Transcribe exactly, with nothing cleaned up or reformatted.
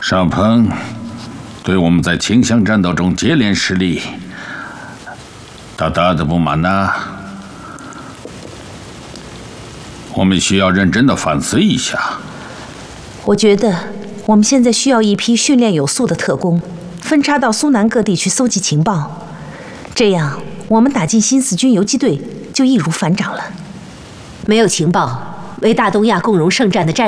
上鹏对我们在秦襄战斗中接连失利，大大的不满呐。我们需要认真的反思一下。 我觉得我们现在需要一批训练有素的特工，分插到苏南各地去搜集情报，这样我们打进新四军游击队就易如反掌了。 没有情报，为大东亚共荣圣战的战